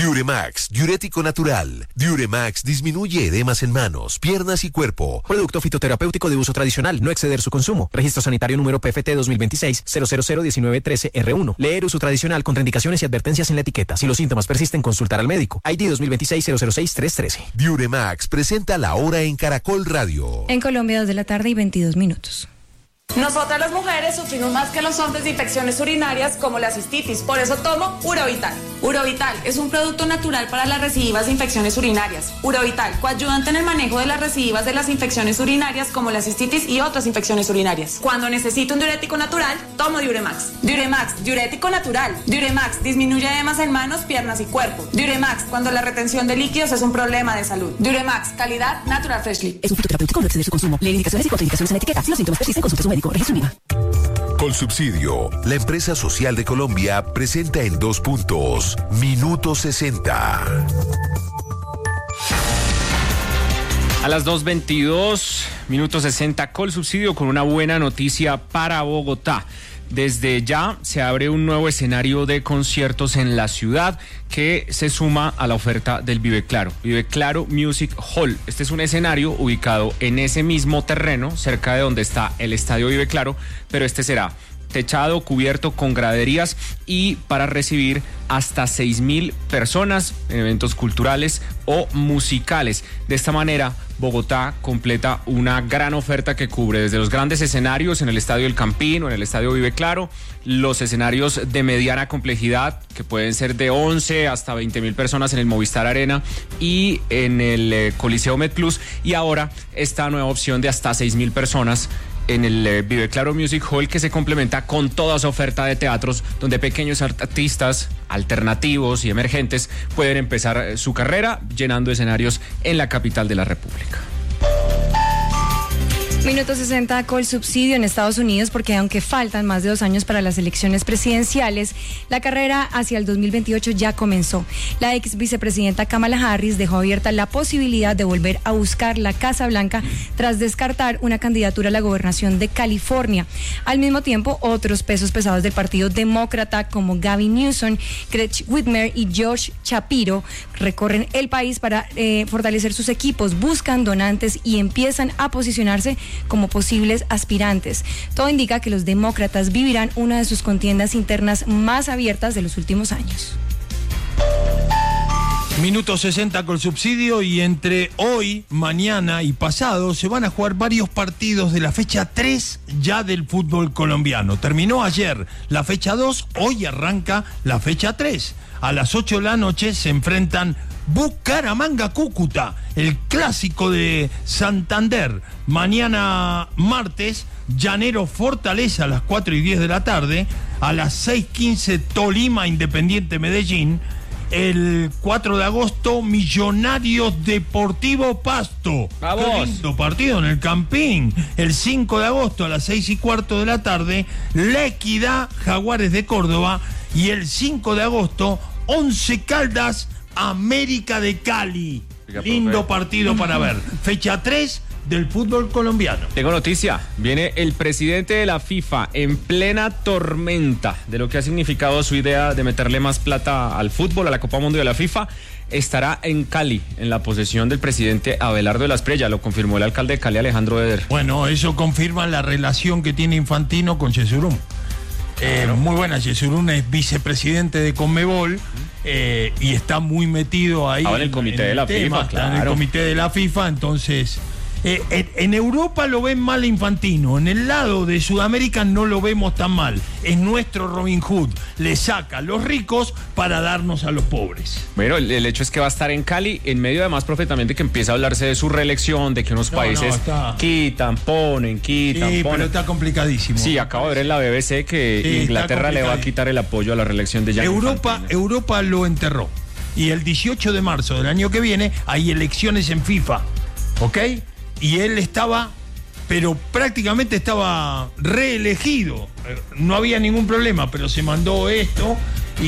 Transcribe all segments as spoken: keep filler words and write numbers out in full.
Diuremax, diurético natural. Diuremax disminuye edemas en manos, piernas y cuerpo. Producto fitoterapéutico de uso tradicional, no exceder su consumo. Registro sanitario número P F T dos mil veintiséis cero cero cero diecinueve trece R uno. Leer uso tradicional, contraindicaciones y advertencias en la etiqueta. Si los síntomas persisten, consultar al médico. I D dos mil veintiséis cero cero seis tres trece. Diuremax presenta la hora en Caracol Radio. En Colombia, dos de la tarde y veintidós minutos. Nosotras las mujeres sufrimos más que los hombres de infecciones urinarias como la cistitis, por eso tomo Urovital. Urovital es un producto natural para las recidivas de infecciones urinarias. Urovital, coayudante en el manejo de las recidivas de las infecciones urinarias como la cistitis y otras infecciones urinarias. Cuando necesito un diurético natural, tomo Diuremax. Diuremax, diurético natural. Diuremax disminuye edemas en manos, piernas y cuerpo. Diuremax, cuando la retención de líquidos es un problema de salud. Diuremax, calidad Natural Freshly. Es un fitoterapéutico, no exceder su consumo. Leer indicaciones y contraindicaciones en la etiqueta. Si los síntomas persisten, consulte a su médico. Colsubsidio, la empresa social de Colombia, presenta en dos puntos, Minuto sesenta. A las dos veintidós, Minuto sesenta, Colsubsidio con una buena noticia para Bogotá. Desde ya se abre un nuevo escenario de conciertos en la ciudad que se suma a la oferta del Vive Claro, Vive Claro Music Hall. Este es un escenario ubicado en ese mismo terreno, cerca de donde está el Estadio Vive Claro, pero este será techado, cubierto con graderías y para recibir hasta seis mil personas en eventos culturales o musicales. De esta manera, Bogotá completa una gran oferta que cubre desde los grandes escenarios en el Estadio El Campín o en el Estadio Vive Claro, los escenarios de mediana complejidad que pueden ser de once hasta veinte mil personas en el Movistar Arena y en el eh, Coliseo MedPlus, y ahora esta nueva opción de hasta seis mil personas en el eh, Vive Claro Music Hall, que se complementa con toda su oferta de teatros donde pequeños artistas alternativos y emergentes pueden empezar eh, su carrera llenando escenarios en la capital de la República. Minuto sesenta, Colsubsidio en Estados Unidos, porque aunque faltan más de dos años para las elecciones presidenciales, la carrera hacia el dos mil veintiocho ya comenzó. La ex vicepresidenta Kamala Harris dejó abierta la posibilidad de volver a buscar la Casa Blanca tras descartar una candidatura a la gobernación de California. Al mismo tiempo, otros pesos pesados del Partido Demócrata como Gavin Newsom, Gretchen Whitmer y Josh Shapiro recorren el país para eh, fortalecer sus equipos, buscan donantes y empiezan a posicionarse como posibles aspirantes. Todo indica que los demócratas vivirán una de sus contiendas internas más abiertas de los últimos años. Minuto sesenta Colsubsidio, y entre hoy, mañana y pasado se van a jugar varios partidos de la fecha tres ya del fútbol colombiano. Terminó ayer la fecha dos, hoy arranca la fecha tres. A las ocho de la noche se enfrentan Bucaramanga-Cúcuta, el clásico de Santander. Mañana martes, Llanero-Fortaleza a las cuatro y diez de la tarde. A las seis quince, Tolima-Independiente-Medellín. El cuatro de agosto, Millonarios Deportivo Pasto. ¡Vamos! Qué lindo partido en el Campín. El cinco de agosto a las seis y cuarto de la tarde, La Equidad, Jaguares de Córdoba. Y el cinco de agosto, Once Caldas, América de Cali. Lindo partido para ver. Fecha tres del fútbol colombiano. Tengo noticia, viene el presidente de la FIFA en plena tormenta de lo que ha significado su idea de meterle más plata al fútbol, a la Copa Mundial de la FIFA. Estará en Cali, en la posesión del presidente Abelardo de la Espriella, lo confirmó el alcalde de Cali, Alejandro Eder. Bueno, eso confirma la relación que tiene Infantino con Yesurún. Eh, muy buena, Yesurún es vicepresidente de Conmebol eh, y está muy metido ahí. Ahora en el comité en de la tema, FIFA, claro. En el comité de la FIFA, entonces... Eh, en, en Europa lo ven mal a Infantino, en el lado de Sudamérica no lo vemos tan mal. Es nuestro Robin Hood, le saca a los ricos para darnos a los pobres. Bueno, el, el hecho es que va a estar en Cali, en medio además perfectamente que empieza a hablarse de su reelección, de que unos no, países no, está... quitan, ponen, quitan, sí, ponen. Pero está complicadísimo. Sí, acabo de ver en la B B C que sí, Inglaterra le va a quitar el apoyo a la reelección de Gianni Europa, Infantino. Europa lo enterró. Y el dieciocho de marzo del año que viene hay elecciones en FIFA, ¿ok? Y él estaba, pero prácticamente estaba reelegido. No había ningún problema, pero se mandó esto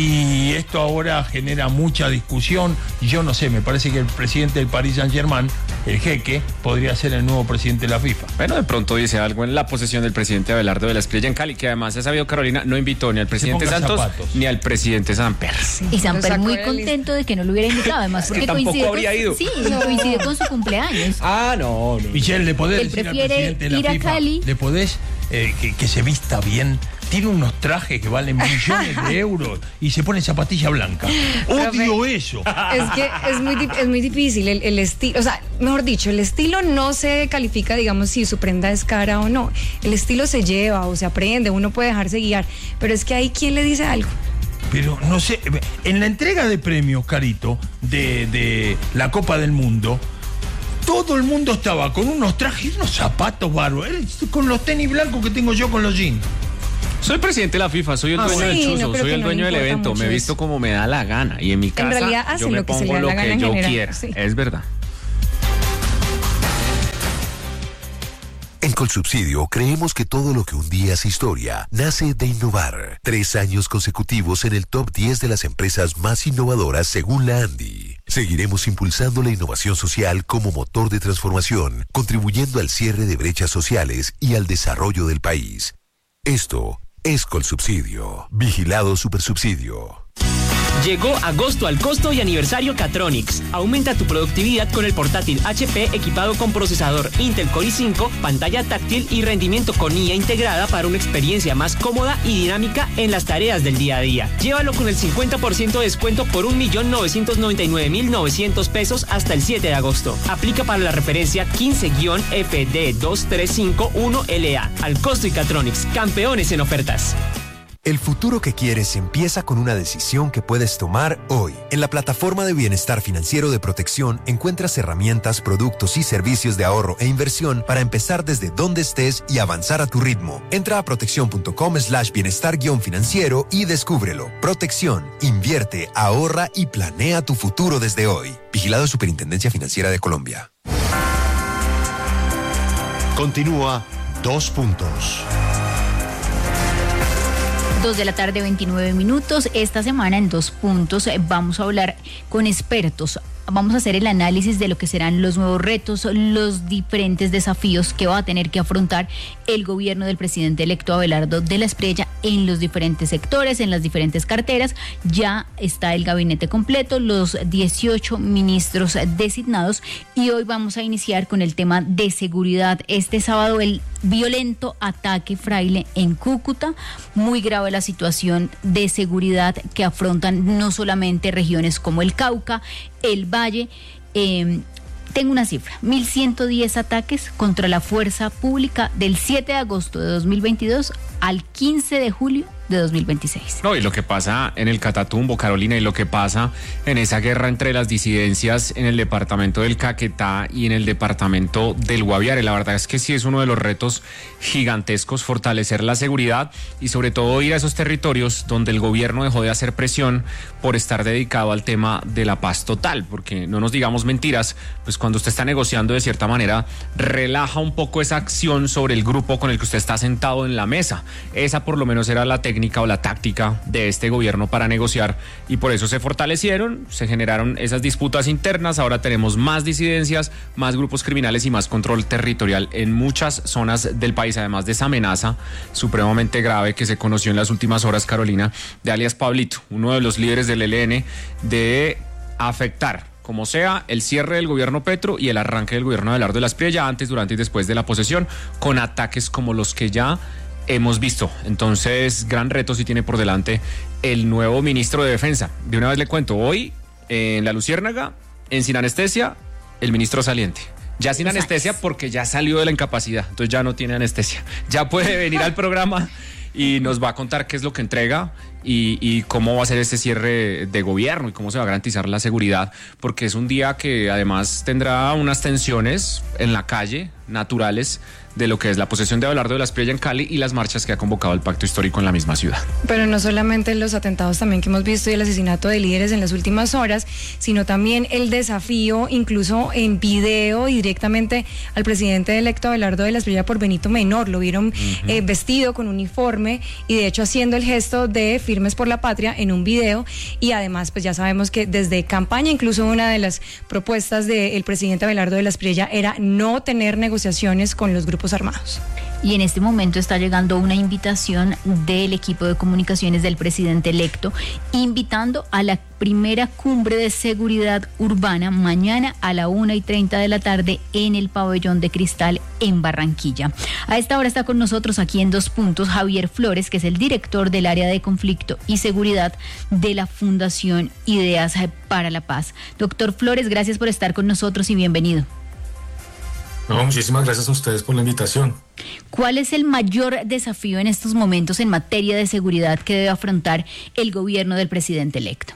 y esto ahora genera mucha discusión. Yo no sé, me parece que el presidente del Paris Saint-Germain el jeque, podría ser el nuevo presidente de la FIFA. Bueno, de pronto dice algo en la posesión del presidente Abelardo de la Espriella en Cali, que además ha sabido, Carolina, no invitó ni al presidente Santos zapatos. ni al presidente Samper. Sí, Y lo Samper sacó muy de la lista. contento de que no lo hubiera invitado, además Es porque que tampoco coincide habría con, ido. sí, coincide con su cumpleaños. Ah, no, no. Michelle, ¿le podés Él decir al prefiere presidente de la ir a FIFA? Cali. ¿Le podés eh, que, que se vista bien? Tiene unos trajes que valen millones de euros y se pone zapatilla blanca. Odio eso. Es que es muy, di- es muy difícil el, el estilo, o sea, mejor dicho, el estilo no se califica, digamos, si su prenda es cara o no. El estilo se lleva o se aprende, uno puede dejarse guiar, pero es que ahí, ¿quién le dice algo? Pero no sé, en la entrega de premios, Carito, de, de la Copa del Mundo, todo el mundo estaba con unos trajes, unos zapatos bárbaros, con los tenis blancos que tengo yo con los jeans. Soy presidente de la FIFA, soy el Ah, dueño sí, del no, chuzo, pero soy que el no le dueño del importa evento, mucho me he visto eso. como me da la gana y en mi casa realidad hace yo me lo que se le pongo da lo la gana que en yo general, quiera, sí. es verdad. En Colsubsidio creemos que todo lo que un día es historia nace de innovar. Tres años consecutivos en el top diez de las empresas más innovadoras según la Andy. Seguiremos impulsando la innovación social como motor de transformación, contribuyendo al cierre de brechas sociales y al desarrollo del país. Esto es Colsubsidio. Vigilado Supersubsidio. Llegó agosto al costo y aniversario Catronics. Aumenta tu productividad con el portátil H P equipado con procesador Intel Core i cinco, pantalla táctil y rendimiento con I A integrada para una experiencia más cómoda y dinámica en las tareas del día a día. Llévalo con el cincuenta por ciento de descuento por un millón novecientos noventa y nueve mil novecientos pesos hasta el siete de agosto. Aplica para la referencia quince F D dos tres cinco uno L A. Al costo y Catronics, campeones en ofertas. El futuro que quieres empieza con una decisión que puedes tomar hoy. En la plataforma de bienestar financiero de Protección encuentras herramientas, productos y servicios de ahorro e inversión para empezar desde donde estés y avanzar a tu ritmo. Entra a protección.com slash bienestar guión financiero y descúbrelo. Protección, invierte, ahorra y planea tu futuro desde hoy. Vigilado Superintendencia Financiera de Colombia. Continúa Dos Puntos. Dos de la tarde, veintinueve minutos. Esta semana en Dos Puntos vamos a hablar con expertos. Vamos a hacer el análisis de lo que serán los nuevos retos, los diferentes desafíos que va a tener que afrontar el gobierno del presidente electo Abelardo de la Espriella en los diferentes sectores, en las diferentes carteras. Ya está el gabinete completo, los dieciocho ministros designados, y hoy vamos a iniciar con el tema de seguridad. Este sábado el violento ataque fraile en Cúcuta, muy grave la situación de seguridad que afrontan no solamente regiones como el Cauca, el Valle. Eh, tengo una cifra, mil ciento diez ataques contra la fuerza pública del siete de agosto de dos mil veintidós al quince de julio de dos mil veintiséis. No, y lo que pasa en el Catatumbo, Carolina, y lo que pasa en esa guerra entre las disidencias en el departamento del Caquetá y en el departamento del Guaviare. La verdad es que sí es uno de los retos gigantescos, fortalecer la seguridad y sobre todo ir a esos territorios donde el gobierno dejó de hacer presión por estar dedicado al tema de la paz total, porque no nos digamos mentiras, pues cuando usted está negociando de cierta manera, relaja un poco esa acción sobre el grupo con el que usted está sentado en la mesa. Esa por lo menos era la técnica o la táctica de este gobierno para negociar, y por eso se fortalecieron, se generaron esas disputas internas. Ahora tenemos más disidencias, más grupos criminales y más control territorial en muchas zonas del país, además de esa amenaza supremamente grave que se conoció en las últimas horas, Carolina, de alias Pablito, uno de los líderes del E L N, de afectar como sea el cierre del gobierno Petro y el arranque del gobierno de Abelardo de la Espriella antes, durante y después de la posesión, con ataques como los que ya hemos visto. Entonces, gran reto sí tiene por delante el nuevo ministro de Defensa. De una vez le cuento, hoy en La Luciérnaga, en Sin Anestesia, el ministro saliente. Ya sin anestesia porque ya salió de la incapacidad, entonces ya no tiene anestesia. Ya puede venir al programa y nos va a contar qué es lo que entrega y, y cómo va a ser este cierre de gobierno y cómo se va a garantizar la seguridad, porque es un día que además tendrá unas tensiones en la calle naturales de lo que es la posesión de Abelardo de la Espriella en Cali y las marchas que ha convocado el Pacto Histórico en la misma ciudad. Pero no solamente los atentados también que hemos visto y el asesinato de líderes en las últimas horas, sino también el desafío, incluso en video y directamente al presidente electo Abelardo de la Espriella por Benito Menor. Lo vieron uh-huh. eh, vestido con uniforme y de hecho haciendo el gesto de Firmes por la Patria en un video, y además pues ya sabemos que desde campaña incluso una de las propuestas del presidente Abelardo de la Espriella era no tener negociaciones con los grupos armados. Y en este momento está llegando una invitación del equipo de comunicaciones del presidente electo, invitando a la primera cumbre de seguridad urbana mañana a la una y treinta de la tarde en el Pabellón de Cristal en Barranquilla. A esta hora está con nosotros aquí en Dos Puntos Javier Flores, que es el director del área de conflicto y seguridad de la Fundación Ideas para la Paz. Doctor Flores, gracias por estar con nosotros y bienvenido. No, muchísimas gracias a ustedes por la invitación. ¿Cuál es el mayor desafío en estos momentos en materia de seguridad que debe afrontar el gobierno del presidente electo?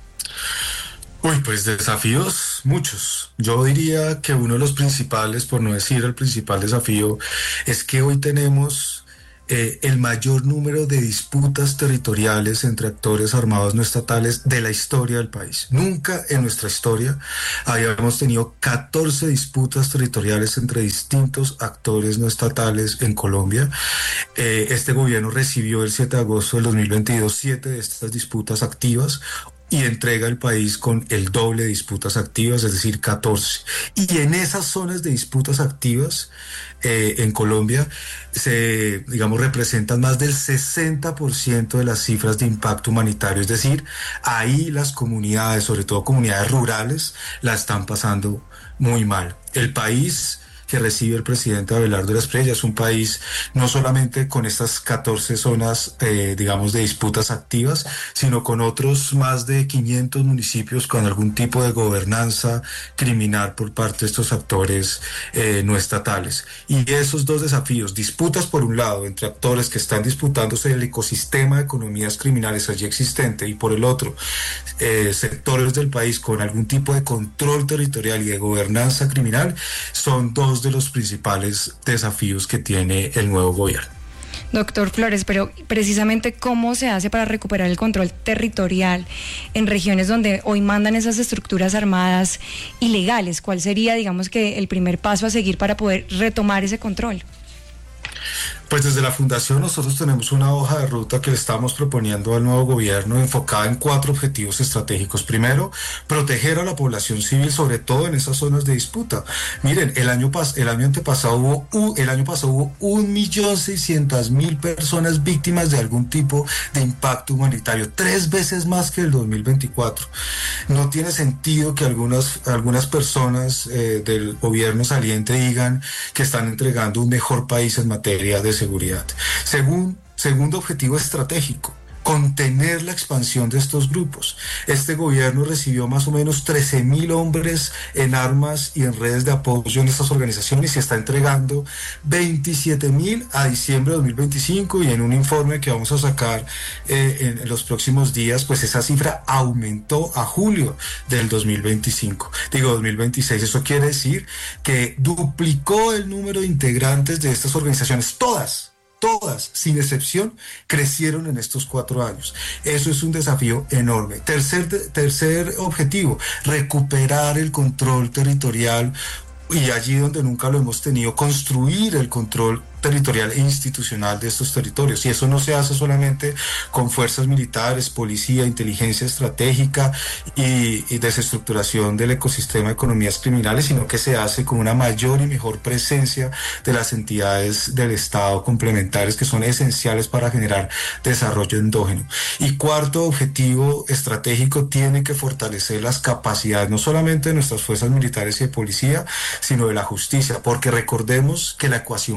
Uy, pues desafíos muchos. Yo diría que uno de los principales, por no decir el principal desafío, es que hoy tenemos Eh, el mayor número de disputas territoriales entre actores armados no estatales de la historia del país. Nunca en nuestra historia habíamos tenido catorce disputas territoriales entre distintos actores no estatales en Colombia. Eh, este gobierno recibió el siete de agosto del dos mil veintidós siete de estas disputas activas y entrega el país con el doble de disputas activas, es decir, catorce. Y en esas zonas de disputas activas eh, en Colombia se, digamos, representan más del sesenta por ciento de las cifras de impacto humanitario, es decir, ahí las comunidades, sobre todo comunidades rurales, la están pasando muy mal. El país que recibe el presidente Abelardo de la Espriella es un país no solamente con estas catorce zonas, eh, digamos, de disputas activas, sino con otros más de quinientos municipios con algún tipo de gobernanza criminal por parte de estos actores eh, no estatales. Y esos dos desafíos, disputas por un lado entre actores que están disputándose el ecosistema de economías criminales allí existente, y por el otro, eh, sectores del país con algún tipo de control territorial y de gobernanza criminal, son dos de los principales desafíos que tiene el nuevo gobierno. Doctor Flores, pero precisamente ¿cómo se hace para recuperar el control territorial en regiones donde hoy mandan esas estructuras armadas ilegales? ¿Cuál sería, digamos, que el primer paso a seguir para poder retomar ese control? Pues desde la Fundación nosotros tenemos una hoja de ruta que le estamos proponiendo al nuevo gobierno enfocada en cuatro objetivos estratégicos. Primero, proteger a la población civil, sobre todo en esas zonas de disputa. Miren, el año pas el año antepasado hubo uh, el año pasado hubo un millón seiscientas mil personas víctimas de algún tipo de impacto humanitario, tres veces más que el dos mil veinticuatro. No tiene sentido que algunas algunas personas eh, del gobierno saliente digan que están entregando un mejor país en materia de seguridad. Según, segundo objetivo estratégico, contener la expansión de estos grupos. Este gobierno recibió más o menos trece mil hombres en armas y en redes de apoyo en estas organizaciones y está entregando veintisiete mil a diciembre de dos mil veinticinco, y en un informe que vamos a sacar eh, en los próximos días, pues esa cifra aumentó a julio del dos mil veinticinco, digo dos mil veintiséis. Eso quiere decir que duplicó el número de integrantes de estas organizaciones, todas. Todas, sin excepción, crecieron en estos cuatro años. Eso es un desafío enorme. Tercer, tercer objetivo, recuperar el control territorial, y allí donde nunca lo hemos tenido, construir el control territorial e institucional de estos territorios. Y eso no se hace solamente con fuerzas militares, policía, inteligencia estratégica y, y desestructuración del ecosistema de economías criminales, sino que se hace con una mayor y mejor presencia de las entidades del Estado complementarias que son esenciales para generar desarrollo endógeno. Y cuarto objetivo estratégico, tiene que fortalecer las capacidades no solamente de nuestras fuerzas militares y de policía, sino de la justicia, porque recordemos que la ecuación cambió.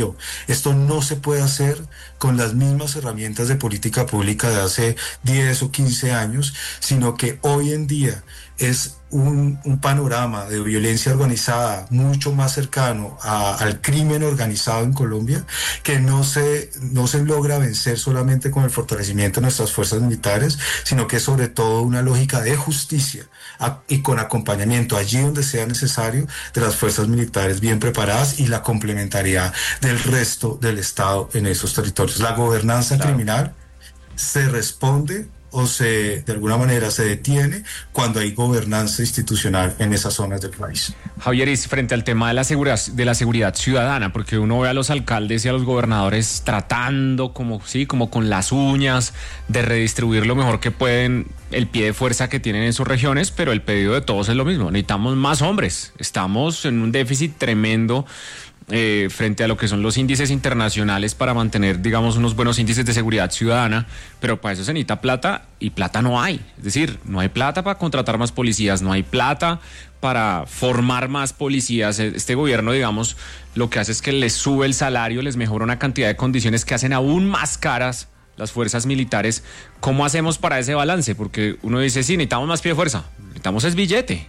cambió. Esto no se puede hacer con las mismas herramientas de política pública de hace diez o quince años, sino que hoy en día es un, un panorama de violencia organizada mucho más cercano a, al crimen organizado en Colombia, que no se, no se logra vencer solamente con el fortalecimiento de nuestras fuerzas militares, sino que es sobre todo una lógica de justicia a, y con acompañamiento allí donde sea necesario de las fuerzas militares bien preparadas y la complementariedad del resto del Estado en esos territorios. La gobernanza claro. criminal se responde o se, de alguna manera, se detiene cuando hay gobernanza institucional en esas zonas del país. Javier, y frente al tema de la seguridad, de la seguridad ciudadana, porque uno ve a los alcaldes y a los gobernadores tratando como, sí, como con las uñas de redistribuir lo mejor que pueden el pie de fuerza que tienen en sus regiones, pero el pedido de todos es lo mismo, necesitamos más hombres, estamos en un déficit tremendo Eh, frente a lo que son los índices internacionales para mantener, digamos, unos buenos índices de seguridad ciudadana, pero para eso se necesita plata y plata no hay. Es decir, no hay plata para contratar más policías, no hay plata para formar más policías. Este gobierno, digamos, lo que hace es que les sube el salario, les mejora una cantidad de condiciones que hacen aún más caras las fuerzas militares. ¿Cómo hacemos para ese balance? Porque uno dice, sí, necesitamos más pie de fuerza, necesitamos es billete.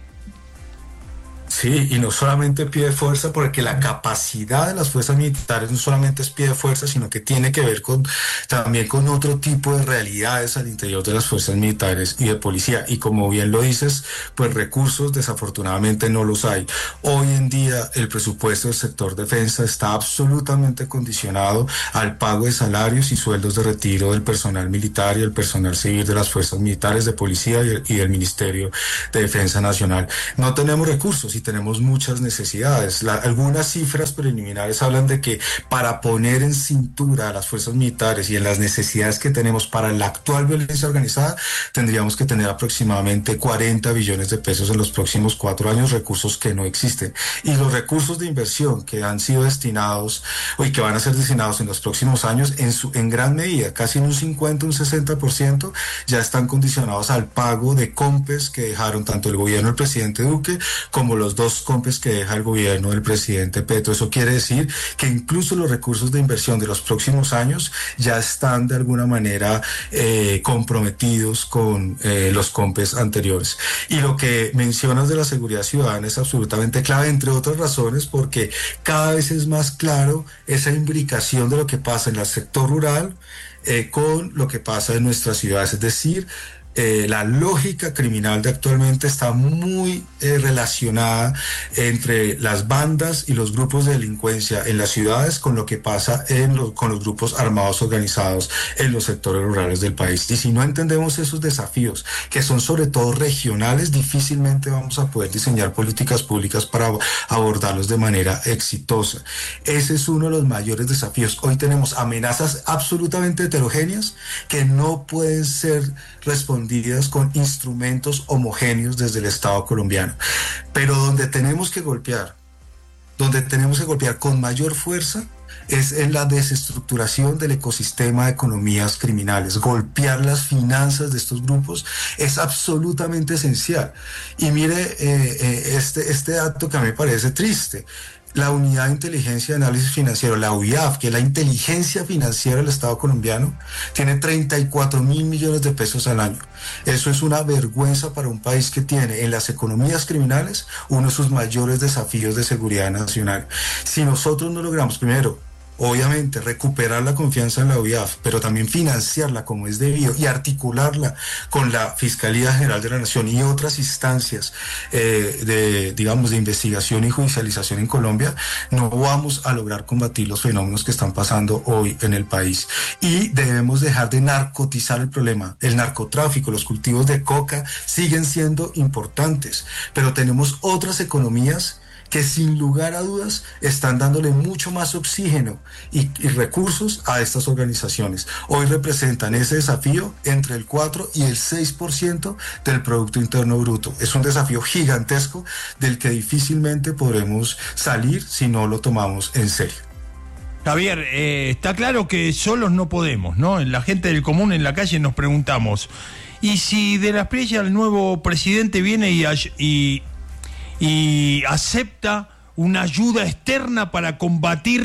Sí, y no solamente pie de fuerza, porque la capacidad de las fuerzas militares no solamente es pie de fuerza, sino que tiene que ver con también con otro tipo de realidades al interior de las fuerzas militares y de policía. Y como bien lo dices, pues recursos desafortunadamente no los hay. Hoy en día el presupuesto del sector defensa está absolutamente condicionado al pago de salarios y sueldos de retiro del personal militar y el personal civil de las fuerzas militares, de policía y, el, y del Ministerio de Defensa Nacional. No tenemos recursos y tenemos muchas necesidades. La, algunas cifras preliminares hablan de que para poner en cintura a las fuerzas militares y en las necesidades que tenemos para la actual violencia organizada, tendríamos que tener aproximadamente cuarenta billones de pesos en los próximos cuatro años, recursos que no existen. Y los recursos de inversión que han sido destinados y que van a ser destinados en los próximos años, en, su, en gran medida, casi en un cincuenta, un sesenta por ciento, ya están condicionados al pago de COMPES que dejaron tanto el gobierno del presidente Duque como los dos COMPES que deja el gobierno del presidente Petro. Eso quiere decir que incluso los recursos de inversión de los próximos años ya están de alguna manera eh, comprometidos con eh, los COMPES anteriores. Y lo que mencionas de la seguridad ciudadana es absolutamente clave, entre otras razones, porque cada vez es más claro esa imbricación de lo que pasa en el sector rural eh, con lo que pasa en nuestras ciudades. Es decir, Eh, la lógica criminal de actualmente está muy eh, relacionada entre las bandas y los grupos de delincuencia en las ciudades con lo que pasa en lo, con los grupos armados organizados en los sectores rurales del país. Y si no entendemos esos desafíos, que son sobre todo regionales, difícilmente vamos a poder diseñar políticas públicas para abordarlos de manera exitosa. Ese es uno de los mayores desafíos. Hoy tenemos amenazas absolutamente heterogéneas que no pueden ser respondidas con instrumentos homogéneos desde el Estado colombiano, pero donde tenemos que golpear, donde tenemos que golpear con mayor fuerza es en la desestructuración del ecosistema de economías criminales. Golpear las finanzas de estos grupos es absolutamente esencial. Y mire eh, eh, este, este dato que a mí me parece triste. La Unidad de Inteligencia y Análisis Financiero, la U I A F, que es la inteligencia financiera del Estado colombiano, tiene treinta y cuatro mil millones de pesos al año. Eso es una vergüenza para un país que tiene en las economías criminales uno de sus mayores desafíos de seguridad nacional. Si nosotros no logramos, primero, obviamente, recuperar la confianza en la U I A F, pero también financiarla como es debido y articularla con la Fiscalía General de la Nación y otras instancias eh, de, digamos, de investigación y judicialización en Colombia, no vamos a lograr combatir los fenómenos que están pasando hoy en el país. Y debemos dejar de narcotizar el problema. El narcotráfico, los cultivos de coca siguen siendo importantes, pero tenemos otras economías que sin lugar a dudas están dándole mucho más oxígeno y, y recursos a estas organizaciones. Hoy representan ese desafío entre el cuatro y el seis por ciento del Producto Interno Bruto. Es un desafío gigantesco del que difícilmente podremos salir si no lo tomamos en serio. Javier, eh, está claro que solos no podemos, ¿no? La gente del común en la calle nos preguntamos, ¿y si de las playas el nuevo presidente viene y... y y acepta una ayuda externa para combatir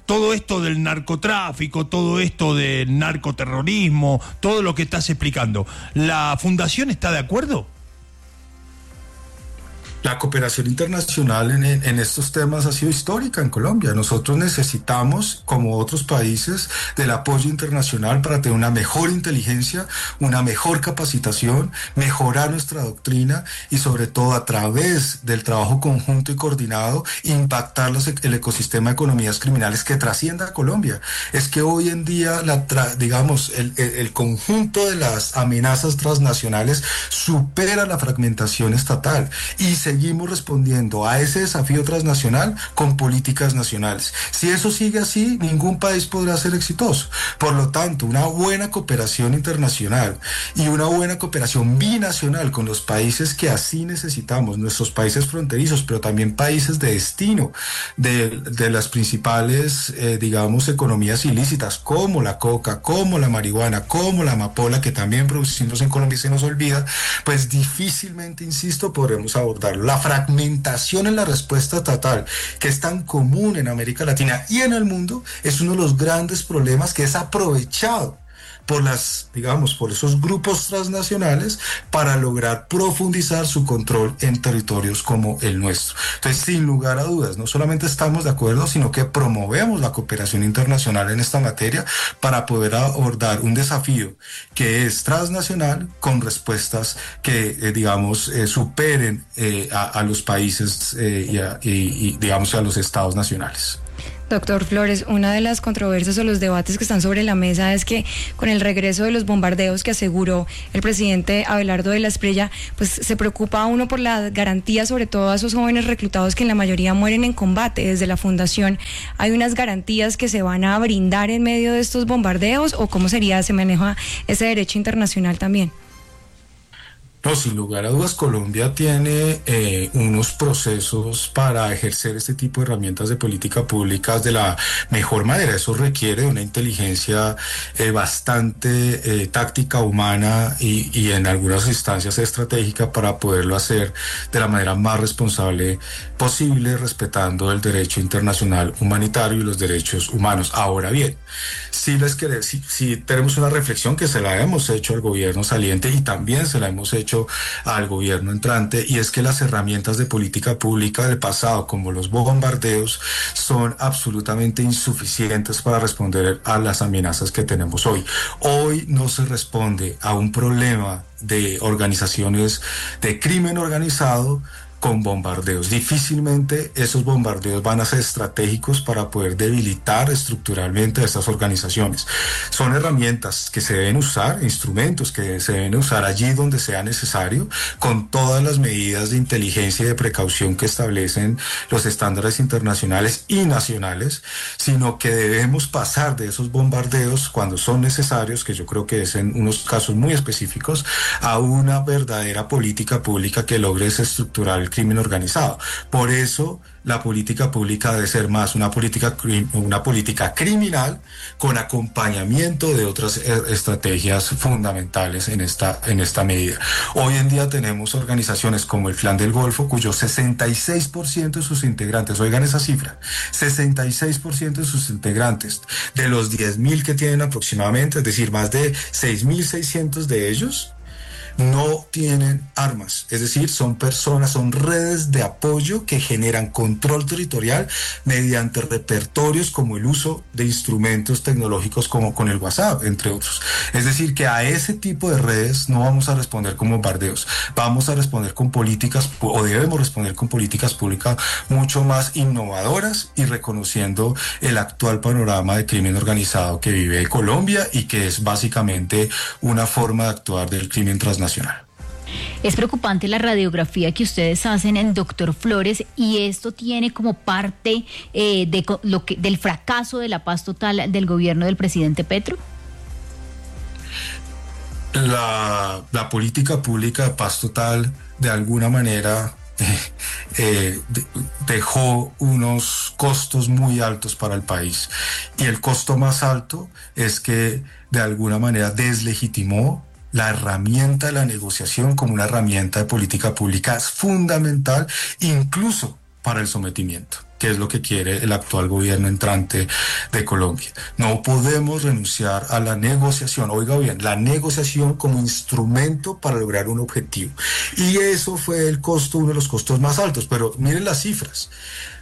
todo esto del narcotráfico, todo esto del narcoterrorismo, todo lo que estás explicando, ¿la Fundación está de acuerdo? La cooperación internacional en, en estos temas ha sido histórica en Colombia. Nosotros necesitamos, como otros países, del apoyo internacional para tener una mejor inteligencia, una mejor capacitación, mejorar nuestra doctrina y sobre todo a través del trabajo conjunto y coordinado impactar los, el ecosistema de economías criminales que trascienda a Colombia. Es que hoy en día, la tra, digamos, el, el, el conjunto de las amenazas transnacionales supera la fragmentación estatal y se seguimos respondiendo a ese desafío transnacional con políticas nacionales. Si eso sigue así, ningún país podrá ser exitoso. Por lo tanto, una buena cooperación internacional y una buena cooperación binacional con los países que así necesitamos, nuestros países fronterizos, pero también países de destino de, de las principales, eh, digamos, economías ilícitas, como la coca, como la marihuana, como la amapola, que también producimos en Colombia y se nos olvida, pues difícilmente, insisto, podremos abordarlo. La fragmentación en la respuesta estatal, que es tan común en América Latina y en el mundo, es uno de los grandes problemas que es aprovechado por las, digamos, por esos grupos transnacionales para lograr profundizar su control en territorios como el nuestro. Entonces, sin lugar a dudas, no solamente estamos de acuerdo, sino que promovemos la cooperación internacional en esta materia para poder abordar un desafío que es transnacional con respuestas que, eh, digamos, eh, superen eh, a, a los países eh, y, a, y, y, digamos, a los estados nacionales. Doctor Flores, una de las controversias o los debates que están sobre la mesa es que con el regreso de los bombardeos que aseguró el presidente Abelardo de la Espriella, pues se preocupa uno por la garantía, sobre todo a esos jóvenes reclutados que en la mayoría mueren en combate. Desde la Fundación, ¿hay unas garantías que se van a brindar en medio de estos bombardeos o cómo sería, se maneja ese derecho internacional también? No, sin lugar a dudas, Colombia tiene eh, unos procesos para ejercer este tipo de herramientas de política pública de la mejor manera. Eso requiere una inteligencia eh, bastante eh, táctica, humana y, y en algunas instancias estratégica para poderlo hacer de la manera más responsable posible, respetando el derecho internacional humanitario y los derechos humanos. Ahora bien, si les queremos, si, si tenemos una reflexión que se la hemos hecho al gobierno saliente y también se la hemos hecho al gobierno entrante, y es que las herramientas de política pública del pasado, como los bombardeos, son absolutamente insuficientes para responder a las amenazas que tenemos hoy. Hoy no se responde a un problema de organizaciones de crimen organizado con bombardeos. Difícilmente esos bombardeos van a ser estratégicos para poder debilitar estructuralmente a estas organizaciones. Son herramientas que se deben usar, instrumentos que se deben usar allí donde sea necesario, con todas las medidas de inteligencia y de precaución que establecen los estándares internacionales y nacionales, sino que debemos pasar de esos bombardeos cuando son necesarios, que yo creo que es en unos casos muy específicos, a una verdadera política pública que logre desestructurar el crimen organizado. Por eso la política pública debe ser más una política, una política criminal con acompañamiento de otras estrategias fundamentales en esta, en esta medida. Hoy en día tenemos organizaciones como el Clan del Golfo, cuyo sesenta y seis por ciento de sus integrantes, oigan esa cifra, sesenta y seis por ciento de sus integrantes, de los diez mil que tienen aproximadamente, es decir, más de seis mil seiscientos de ellos, no tienen armas, es decir, son personas, son redes de apoyo que generan control territorial mediante repertorios como el uso de instrumentos tecnológicos como con el WhatsApp, entre otros. Es decir, que a ese tipo de redes no vamos a responder con bombardeos, vamos a responder con políticas, o debemos responder con políticas públicas mucho más innovadoras y reconociendo el actual panorama de crimen organizado que vive Colombia y que es básicamente una forma de actuar del crimen transnacional. Es preocupante la radiografía que ustedes hacen en Doctor Flores, y esto tiene como parte eh, de lo que, del fracaso de la paz total del gobierno del presidente Petro. La, la política pública de paz total de alguna manera eh, eh, de, dejó unos costos muy altos para el país, y el costo más alto es que de alguna manera deslegitimó la herramienta de la negociación como una herramienta de política pública fundamental, incluso para el sometimiento. que es lo que quiere el actual gobierno entrante de Colombia. No podemos renunciar a la negociación, oiga bien, la negociación como instrumento para lograr un objetivo. Y eso fue el costo, uno de los costos más altos, pero miren las cifras.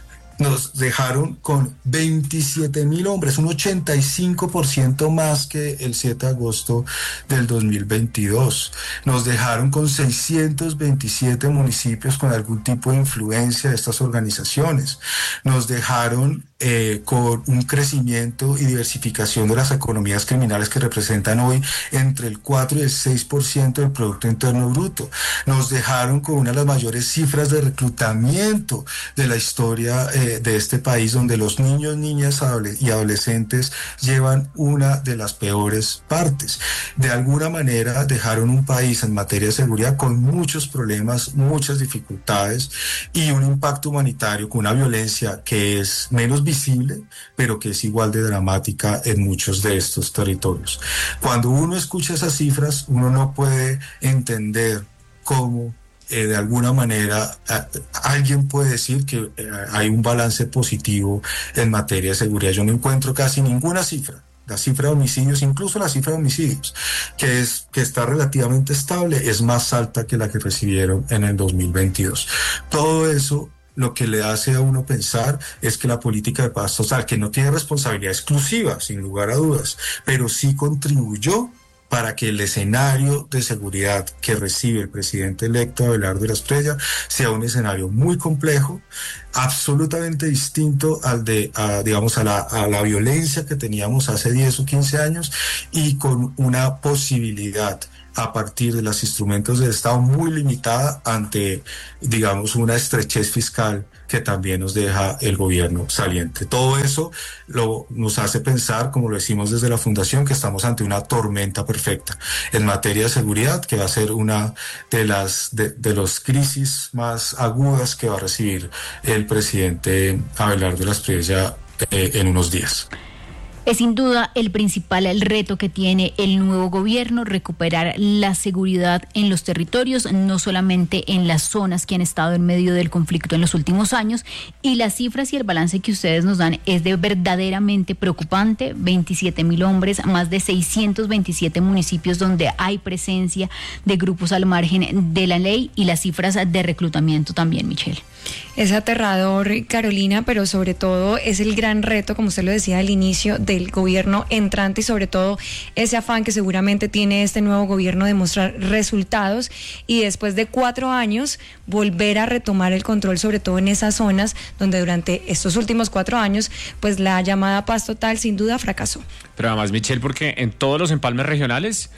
Nos dejaron con veintisiete mil hombres, un ochenta y cinco por ciento más que el siete de agosto del dos mil veintidós. Nos dejaron con seiscientos veintisiete municipios con algún tipo de influencia de estas organizaciones. Nos dejaron eh, con un crecimiento y diversificación de las economías criminales que representan hoy entre el cuatro y el seis por ciento del Producto Interno Bruto. Nos dejaron con una de las mayores cifras de reclutamiento de la historia eh, de este país, donde los niños, niñas y adolescentes llevan una de las peores partes. De alguna manera dejaron un país en materia de seguridad con muchos problemas, muchas dificultades y un impacto humanitario con una violencia que es menos visible, pero que es igual de dramática en muchos de estos territorios. Cuando uno escucha esas cifras, uno no puede entender cómo Eh, de alguna manera a, alguien puede decir que eh, hay un balance positivo en materia de seguridad. Yo no encuentro casi ninguna cifra. La cifra de homicidios, incluso la cifra de homicidios, que es que está relativamente estable, es más alta que la que recibieron en el dos mil veintidós. Todo eso lo que le hace a uno pensar es que la política de paz total, que no tiene responsabilidad exclusiva, sin lugar a dudas, pero sí contribuyó para que el escenario de seguridad que recibe el presidente electo Abelardo de la Espriella sea un escenario muy complejo, absolutamente distinto al de, a, digamos, a la, a la violencia que teníamos hace diez o quince años y con una posibilidad a partir de los instrumentos del Estado muy limitada ante, digamos, una estrechez fiscal que también nos deja el gobierno saliente. Todo eso lo, nos hace pensar, como lo decimos desde la Fundación, que estamos ante una tormenta perfecta en materia de seguridad, que va a ser una de las de, de los crisis más agudas que va a recibir el presidente Abelardo de la Espriella eh, en unos días. Es sin duda el principal el reto que tiene el nuevo gobierno, recuperar la seguridad en los territorios, no solamente en las zonas que han estado en medio del conflicto en los últimos años. Y las cifras y el balance que ustedes nos dan es de verdaderamente preocupante. veintisiete mil hombres, más de seiscientos veintisiete municipios donde hay presencia de grupos al margen de la ley y las cifras de reclutamiento también, Michelle. Es aterrador, Carolina, pero sobre todo es el gran reto, como usted lo decía al inicio, del gobierno entrante y sobre todo ese afán que seguramente tiene este nuevo gobierno de mostrar resultados y después de cuatro años volver a retomar el control, sobre todo en esas zonas donde durante estos últimos cuatro años pues la llamada paz total sin duda fracasó. Pero además, Michelle, porque en todos los empalmes regionales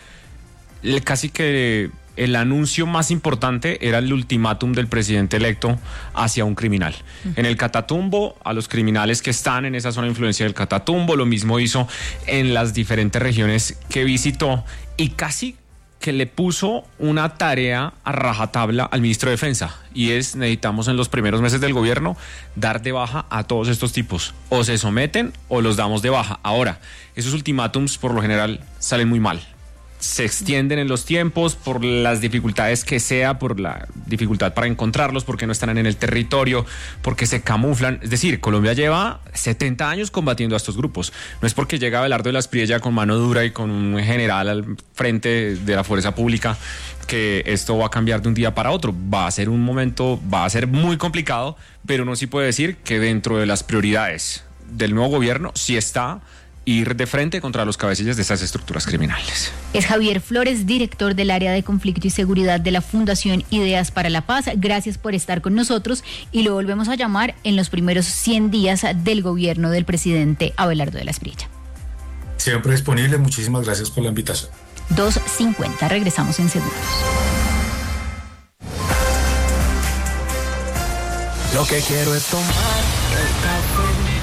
casi que el anuncio más importante era el ultimátum del presidente electo hacia un criminal. Uh-huh. En el Catatumbo, a los criminales que están en esa zona de influencia del Catatumbo, lo mismo hizo en las diferentes regiones que visitó y casi que le puso una tarea a rajatabla al ministro de Defensa, y es: necesitamos en los primeros meses del gobierno dar de baja a todos estos tipos, o se someten o los damos de baja. Ahora, esos ultimátums por lo general salen muy mal. Se extienden en los tiempos por las dificultades que sea, por la dificultad para encontrarlos, porque no están en el territorio, porque se camuflan. Es decir, Colombia lleva setenta años combatiendo a estos grupos. No es porque llega Abelardo de la Espriella con mano dura y con un general al frente de la fuerza pública que esto va a cambiar de un día para otro. Va a ser un momento, va a ser muy complicado, pero uno sí puede decir que dentro de las prioridades del nuevo gobierno sí está ir de frente contra los cabecillas de estas estructuras criminales. Es Javier Flores, director del área de conflicto y seguridad de la Fundación Ideas para la Paz. Gracias por estar con nosotros y lo volvemos a llamar en los primeros cien días del gobierno del presidente Abelardo de la Espriella. Siempre disponible, muchísimas gracias por la invitación. dos cincuenta, regresamos en segundos. Lo que quiero es tomar el café